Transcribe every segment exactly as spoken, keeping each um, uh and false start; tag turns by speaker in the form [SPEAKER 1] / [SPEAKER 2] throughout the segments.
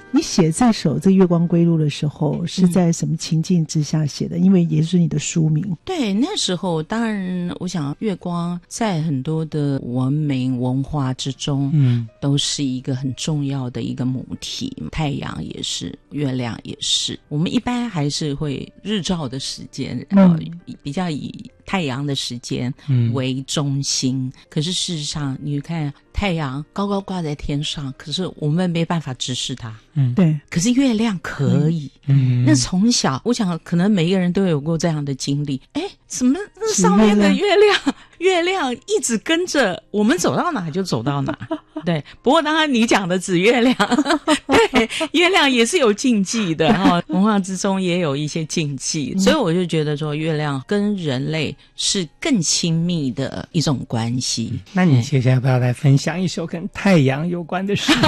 [SPEAKER 1] 你写这首这《月光归路》的时候是在什么情境之下写的？因为也是你的书名。
[SPEAKER 2] 对，那时候当然我想月光在很多的文明文化之中嗯，都是一个很重要的一个母题，太阳也是，月亮也是。我们一般还是会日照的时间、嗯呃、比较以太阳的时间为中心、嗯、可是事实上你看太阳高高挂在天上，可是我们没办法直视它，
[SPEAKER 1] 嗯，对。
[SPEAKER 2] 可是月亮可以，嗯，那从小我想可能每一个人都有过这样的经历，哎，怎么那上面的月亮月亮一直跟着我们走到哪就走到哪对，不过当然你讲的指月亮对，月亮也是有禁忌的哈、哦，文化之中也有一些禁忌、嗯、所以我就觉得说月亮跟人类是更亲密的一种关系、嗯、
[SPEAKER 3] 那你接下来要不要来分享一首跟太阳有关的诗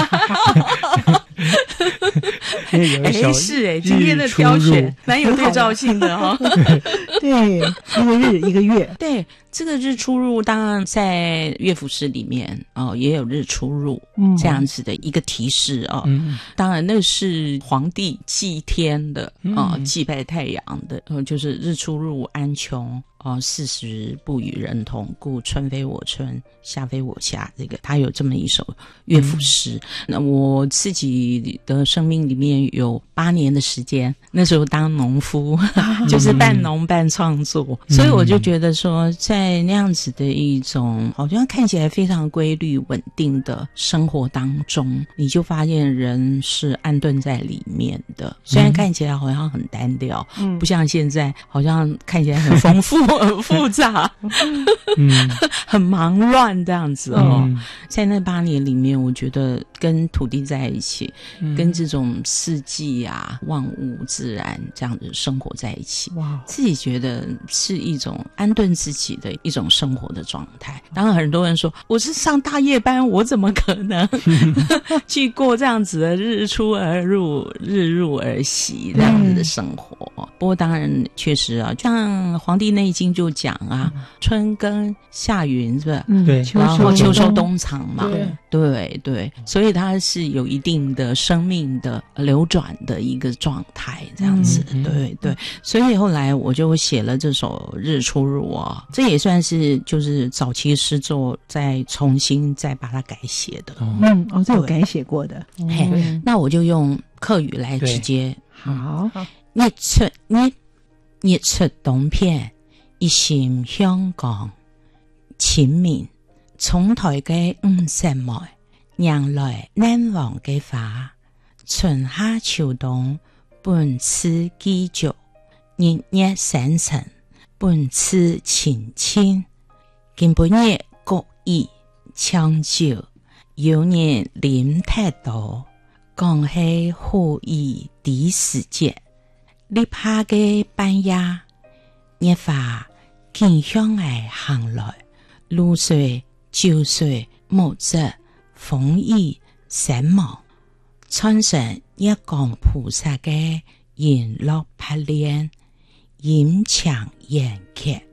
[SPEAKER 2] 哎，是哎，今天的挑选蛮有对照性的哈、哦。
[SPEAKER 1] 对，一个日一个月。
[SPEAKER 2] 对，这个日出入当然在乐府诗里面哦，也有日出入、嗯、这样子的一个提示哦。嗯、当然那是皇帝祭天的哦、嗯，祭拜太阳的，呃，就是日出入安穷。哦，四时不与人同，故春非我春，夏非我夏。这个他有这么一首乐府诗、嗯。那我自己的生命里面有八年的时间，那时候当农夫，嗯、就是半农半创作、嗯，所以我就觉得说，在那样子的一种好像看起来非常规律稳定的生活当中，你就发现人是安顿在里面的。虽然看起来好像很单调，嗯，不像现在好像看起来很丰富。很复杂嗯，很忙乱这样子哦、嗯、在那八年里面我觉得跟土地在一起、嗯、跟这种四季啊万物自然这样子生活在一起，哇，自己觉得是一种安顿自己的一种生活的状态。当然很多人说我是上大夜班，我怎么可能去过这样子的日出而入日入而息这样子的生活、嗯、不过当然确实啊，像黄帝内经就讲啊、嗯、春耕夏耘是吧、嗯、对，然后秋收冬藏嘛，对对对，所以它是有一定的生命的流转的一个状态这样子、嗯、对对，所以后来我就写了这首日出入啊，这也算是就是早期诗作再重新再把它改写的。
[SPEAKER 1] 嗯，哦，这有改写过的。
[SPEAKER 2] 嘿、嗯，那我就用客语来直接。
[SPEAKER 1] 好，
[SPEAKER 2] 日出日日出东片，一心香港，前面重台嘅五十枚，迎來難忘嘅花，春夏秋冬本次繼續，日日生辰本次前清，今本日各異長久，有人啉太多，講係好意第時節，立下嘅半夜，日花見向愛行來，露水秋水木質風雨山茫，穿上一光菩薩嘅璉珞拍臉，掩牆嚴劇。